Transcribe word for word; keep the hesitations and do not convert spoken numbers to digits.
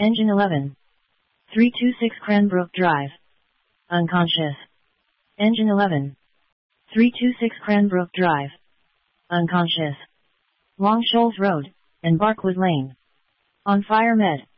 Engine eleven. three two six Cranbrook Drive. Unconscious. Engine eleven. three two six Cranbrook Drive. Unconscious. Long Shoals Road, and Barkwood Lane. On fire med.